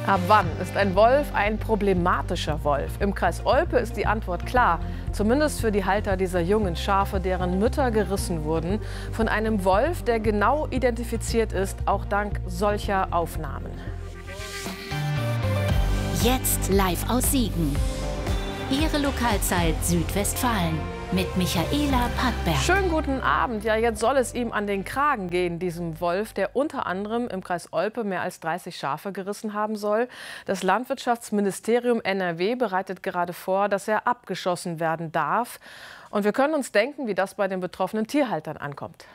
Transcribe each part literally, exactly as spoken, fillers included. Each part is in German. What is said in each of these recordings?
Ab wann ist ein Wolf ein problematischer Wolf? Im Kreis Olpe ist die Antwort klar. Zumindest für die Halter dieser jungen Schafe, deren Mütter gerissen wurden. Von einem Wolf, der genau identifiziert ist, auch dank solcher Aufnahmen. Jetzt live aus Siegen. Ihre Lokalzeit Südwestfalen mit Michaela Packberg. Schönen guten Abend. Ja, jetzt soll es ihm an den Kragen gehen, diesem Wolf, der unter anderem im Kreis Olpe mehr als dreißig Schafe gerissen haben soll. Das Landwirtschaftsministerium N R W bereitet gerade vor, dass er abgeschossen werden darf. Und wir können uns denken, wie das bei den betroffenen Tierhaltern ankommt.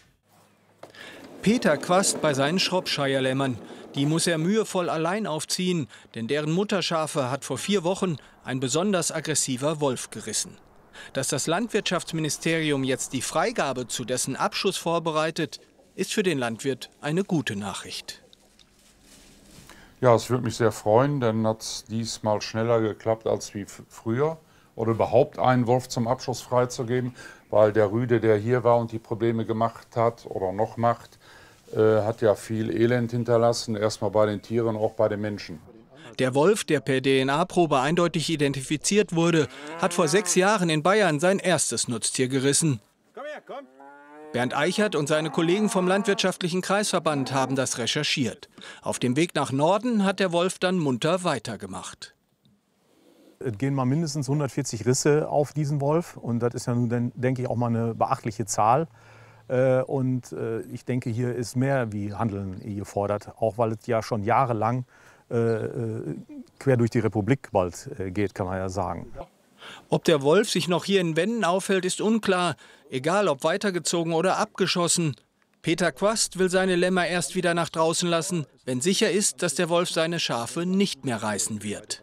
Peter Quast bei seinen Shropshire-Lämmern. Die muss er mühevoll allein aufziehen, denn deren Mutterschafe hat vor vier Wochen ein besonders aggressiver Wolf gerissen. Dass das Landwirtschaftsministerium jetzt die Freigabe zu dessen Abschuss vorbereitet, ist für den Landwirt eine gute Nachricht. Ja, es würde mich sehr freuen, denn hat es diesmal schneller geklappt als wie früher. Oder überhaupt einen Wolf zum Abschuss freizugeben, weil der Rüde, der hier war und die Probleme gemacht hat oder noch macht, äh, hat ja viel Elend hinterlassen, erstmal bei den Tieren, auch bei den Menschen. Der Wolf, der per D N A-Probe eindeutig identifiziert wurde, hat vor sechs Jahren in Bayern sein erstes Nutztier gerissen. Komm her, komm. Bernd Eichert und seine Kollegen vom Landwirtschaftlichen Kreisverband haben das recherchiert. Auf dem Weg nach Norden hat der Wolf dann munter weitergemacht. Es gehen mal mindestens hundertvierzig Risse auf diesen Wolf. Und das ist ja nun, denke ich, auch mal eine beachtliche Zahl. Und ich denke, hier ist mehr wie Handeln gefordert, auch weil es ja schon jahrelang quer durch die Republik bald geht, kann man ja sagen. Ob der Wolf sich noch hier in Wenden aufhält, ist unklar. Egal ob weitergezogen oder abgeschossen. Peter Quast will seine Lämmer erst wieder nach draußen lassen, wenn sicher ist, dass der Wolf seine Schafe nicht mehr reißen wird.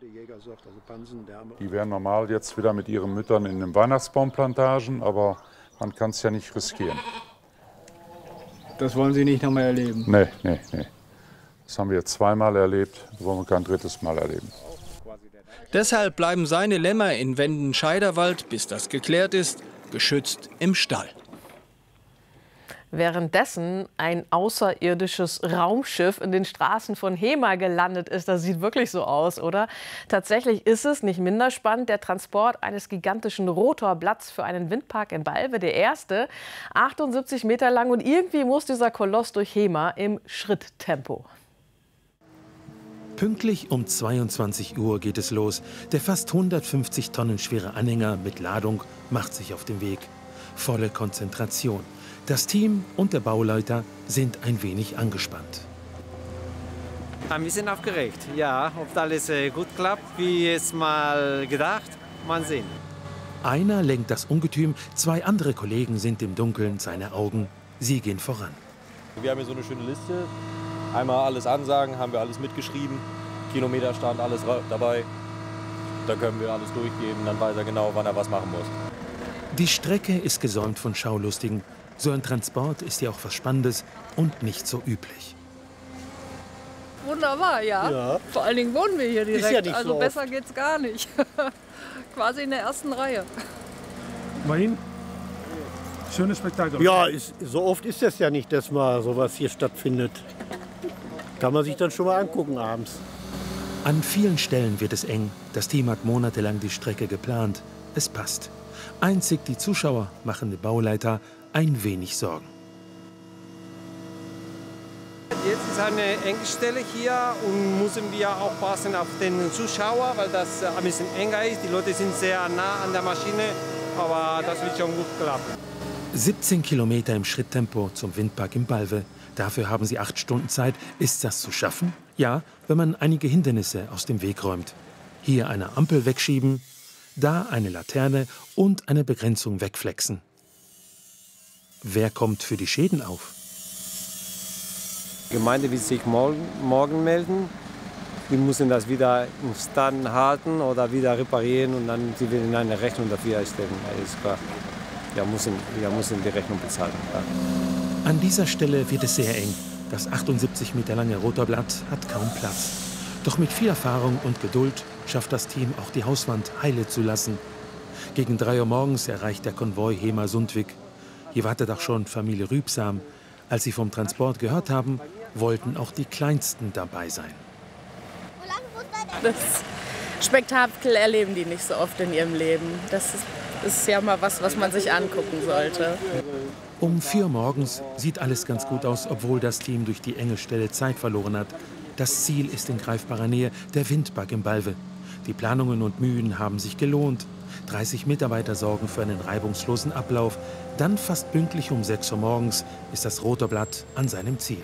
Die wären normal jetzt wieder mit ihren Müttern in den Weihnachtsbaumplantagen, aber man kann es ja nicht riskieren. Das wollen Sie nicht noch mal erleben? Nee, nee, nee. Das haben wir zweimal erlebt, das wollen wir kein drittes Mal erleben. Deshalb bleiben seine Lämmer in Wenden-Scheiderwald, bis das geklärt ist, geschützt im Stall. Währenddessen ein außerirdisches Raumschiff in den Straßen von Hemer gelandet ist. Das sieht wirklich so aus, oder? Tatsächlich ist es, nicht minder spannend, der Transport eines gigantischen Rotorblatts für einen Windpark in Balve. Der erste, achtundsiebzig Meter lang. Und irgendwie muss dieser Koloss durch Hemer im Schritttempo. Pünktlich um zweiundzwanzig Uhr geht es los. Der fast hundertfünfzig Tonnen schwere Anhänger mit Ladung macht sich auf den Weg. Volle Konzentration. Das Team und der Bauleiter sind ein wenig angespannt. Wir sind aufgeregt, ja. Ob alles gut klappt, wie es mal gedacht, mal sehen. Einer lenkt das Ungetüm, zwei andere Kollegen sind im Dunkeln seine Augen. Sie gehen voran. Wir haben hier so eine schöne Liste. Einmal alles ansagen, haben wir alles mitgeschrieben. Kilometerstand, alles dabei. Da können wir alles durchgeben, dann weiß er genau, wann er was machen muss. Die Strecke ist gesäumt von Schaulustigen. So ein Transport ist ja auch was Spannendes und nicht so üblich. Wunderbar, ja. ja. Vor allen Dingen wohnen wir hier direkt. Ist ja nicht also so besser geht's gar nicht. Quasi in der ersten Reihe. Immerhin. Schönes Spektakel. Ja, ist, so oft ist es ja nicht, dass mal sowas hier stattfindet. Kann man sich dann schon mal angucken abends. An vielen Stellen wird es eng. Das Team hat monatelang die Strecke geplant. Es passt. Einzig die Zuschauer machen den Bauleiter ein wenig Sorgen. Jetzt ist eine Engstelle hier und müssen wir aufpassen auf den Zuschauer, weil das ein bisschen enger ist. Die Leute sind sehr nah an der Maschine, aber das wird schon gut klappen. siebzehn Kilometer im Schritttempo zum Windpark in Balve. Dafür haben sie acht Stunden Zeit. Ist das zu schaffen? Ja, wenn man einige Hindernisse aus dem Weg räumt. Hier eine Ampel wegschieben, da eine Laterne und eine Begrenzung wegflexen. Wer kommt für die Schäden auf? Die Gemeinde wird sich morgen, morgen melden. Wir müssen das wieder im Stand halten oder wieder reparieren und dann sie werden eine Rechnung dafür erstellen. Alles klar. Wir müssen, wir müssen die Rechnung bezahlen. Ja. An dieser Stelle wird es sehr eng. Das achtundsiebzig Meter lange Rotorblatt hat kaum Platz. Doch mit viel Erfahrung und Geduld schafft das Team auch die Hauswand heile zu lassen. Gegen drei Uhr morgens erreicht der Konvoi Hemer-Sundwig. Hier wartet auch schon Familie Rübsam. Als sie vom Transport gehört haben, wollten auch die Kleinsten dabei sein. Das Spektakel erleben die nicht so oft in ihrem Leben. Das ist, ist ja mal was, was man sich angucken sollte. Um vier Uhr morgens sieht alles ganz gut aus, obwohl das Team durch die enge Stelle Zeit verloren hat. Das Ziel ist in greifbarer Nähe, der Windpark im Balve. Die Planungen und Mühen haben sich gelohnt. dreißig Mitarbeiter sorgen für einen reibungslosen Ablauf. Dann fast pünktlich um sechs Uhr morgens ist das Rotorblatt an seinem Ziel.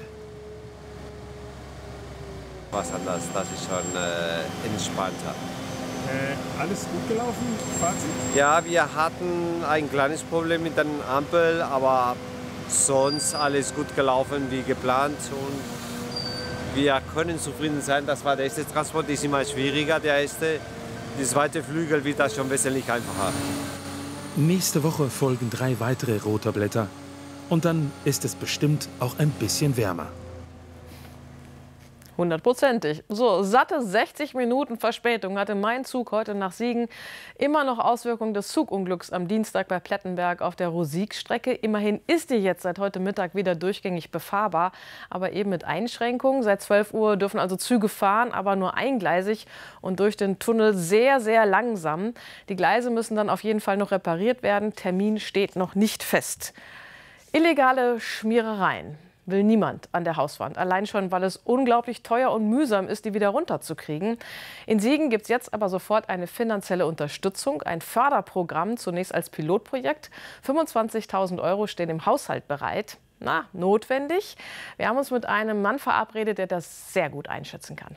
Was anders, das ist schon äh, entspannter. Äh, alles gut gelaufen? Fazit? Ja, wir hatten ein kleines Problem mit der Ampel, aber sonst alles gut gelaufen wie geplant. Und wir können zufrieden sein. Das war der erste Transport, ist immer schwieriger, der erste. Der zweite Flügel wird das schon wesentlich einfacher. Nächste Woche folgen drei weitere Rotorblätter. Und dann ist es bestimmt auch ein bisschen wärmer. Hundertprozentig. So, satte sechzig Minuten Verspätung hatte mein Zug heute nach Siegen. Immer noch Auswirkungen des Zugunglücks am Dienstag bei Plettenberg auf der Rosikstrecke. Immerhin ist die jetzt seit heute Mittag wieder durchgängig befahrbar, aber eben mit Einschränkungen. Seit zwölf Uhr dürfen also Züge fahren, aber nur eingleisig und durch den Tunnel sehr, sehr langsam. Die Gleise müssen dann auf jeden Fall noch repariert werden. Termin steht noch nicht fest. Illegale Schmierereien will niemand an der Hauswand. Allein schon, weil es unglaublich teuer und mühsam ist, die wieder runterzukriegen. In Siegen gibt es jetzt aber sofort eine finanzielle Unterstützung, ein Förderprogramm, zunächst als Pilotprojekt. fünfundzwanzigtausend Euro stehen im Haushalt bereit. Na, notwendig. Wir haben uns mit einem Mann verabredet, der das sehr gut einschätzen kann.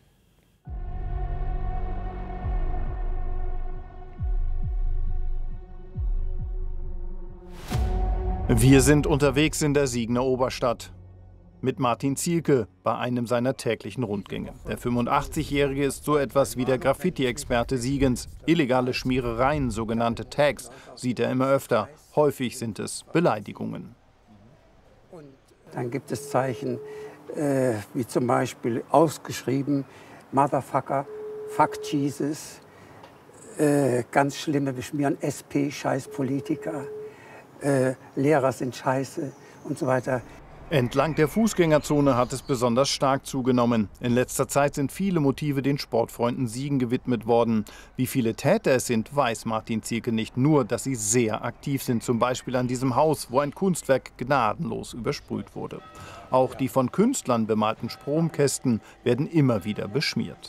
Wir sind unterwegs in der Siegener Oberstadt mit Martin Zielke bei einem seiner täglichen Rundgänge. Der fünfundachtzigjährige ist so etwas wie der Graffiti-Experte Siegens. Illegale Schmierereien, sogenannte Tags, sieht er immer öfter. Häufig sind es Beleidigungen. Dann gibt es Zeichen äh, wie zum Beispiel ausgeschrieben Motherfucker, Fuck Jesus, äh, ganz schlimme Beschmieren, S P, Scheiß Politiker. Äh, Lehrer sind scheiße und so weiter. Entlang der Fußgängerzone hat es besonders stark zugenommen. In letzter Zeit sind viele Motive den Sportfreunden Siegen gewidmet worden. Wie viele Täter es sind, weiß Martin Zielke nicht. Nur, dass sie sehr aktiv sind. Zum Beispiel an diesem Haus, wo ein Kunstwerk gnadenlos übersprüht wurde. Auch die von Künstlern bemalten Stromkästen werden immer wieder beschmiert.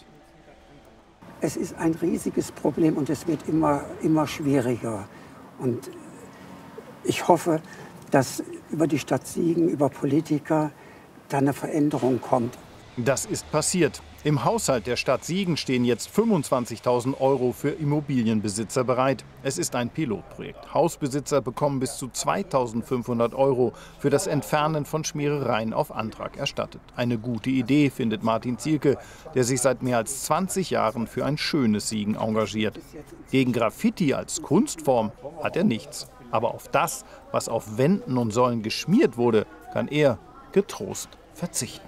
Es ist ein riesiges Problem und es wird immer, immer schwieriger. Und ich hoffe, dass über die Stadt Siegen, über Politiker, da eine Veränderung kommt. Das ist passiert. Im Haushalt der Stadt Siegen stehen jetzt fünfundzwanzigtausend Euro für Immobilienbesitzer bereit. Es ist ein Pilotprojekt. Hausbesitzer bekommen bis zu zweitausendfünfhundert Euro für das Entfernen von Schmierereien auf Antrag erstattet. Eine gute Idee, findet Martin Zielke, der sich seit mehr als zwanzig Jahren für ein schönes Siegen engagiert. Gegen Graffiti als Kunstform hat er nichts. Aber auf das, was auf Wänden und Säulen geschmiert wurde, kann er getrost verzichten.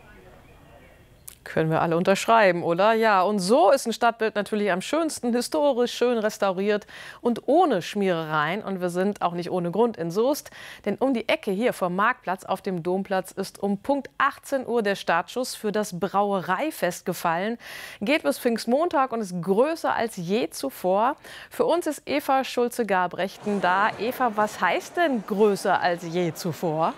Können wir alle unterschreiben, oder? Ja, und so ist ein Stadtbild natürlich am schönsten, historisch schön restauriert und ohne Schmierereien. Und wir sind auch nicht ohne Grund in Soest, denn um die Ecke hier vom Marktplatz auf dem Domplatz ist um Punkt achtzehn Uhr der Startschuss für das Brauereifest gefallen. Geht bis Pfingstmontag und ist größer als je zuvor. Für uns ist Eva Schulze-Gabrechten da. Eva, was heißt denn größer als je zuvor?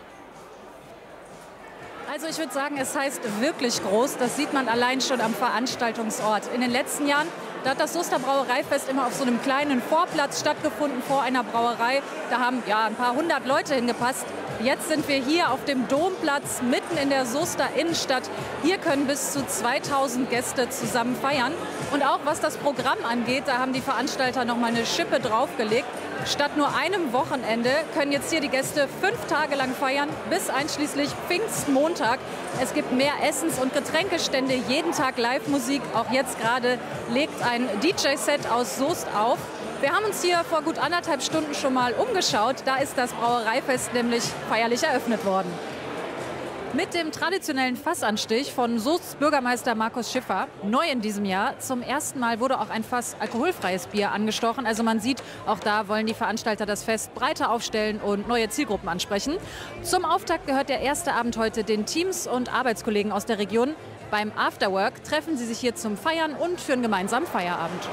Also ich würde sagen, es heißt wirklich groß. Das sieht man allein schon am Veranstaltungsort. In den letzten Jahren, da hat das Soester Brauereifest immer auf so einem kleinen Vorplatz stattgefunden, vor einer Brauerei. Da haben ja ein paar hundert Leute hingepasst. Jetzt sind wir hier auf dem Domplatz, mitten in der Soester Innenstadt. Hier können bis zu zweitausend Gäste zusammen feiern. Und auch was das Programm angeht, da haben die Veranstalter noch mal eine Schippe draufgelegt. Statt nur einem Wochenende können jetzt hier die Gäste fünf Tage lang feiern, bis einschließlich Pfingstmontag. Es gibt mehr Essens- und Getränkestände, jeden Tag Live-Musik. Auch jetzt gerade legt ein D J-Set aus Soest auf. Wir haben uns hier vor gut anderthalb Stunden schon mal umgeschaut. Da ist das Brauereifest nämlich feierlich eröffnet worden. Mit dem traditionellen Fassanstich von Soests Bürgermeister Markus Schiffer, neu in diesem Jahr, zum ersten Mal wurde auch ein Fass alkoholfreies Bier angestochen. Also man sieht, auch da wollen die Veranstalter das Fest breiter aufstellen und neue Zielgruppen ansprechen. Zum Auftakt gehört der erste Abend heute den Teams und Arbeitskollegen aus der Region. Beim Afterwork treffen sie sich hier zum Feiern und für einen gemeinsamen Feierabend.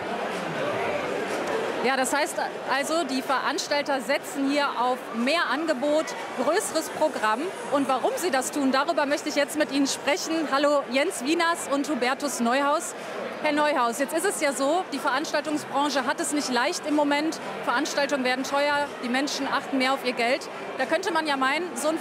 Ja, das heißt also, die Veranstalter setzen hier auf mehr Angebot, größeres Programm. Und warum sie das tun, darüber möchte ich jetzt mit Ihnen sprechen. Hallo Jens Wieners und Hubertus Neuhaus. Herr Neuhaus, jetzt ist es ja so, die Veranstaltungsbranche hat es nicht leicht im Moment. Veranstaltungen werden teuer, die Menschen achten mehr auf ihr Geld. Da könnte man ja meinen, so ein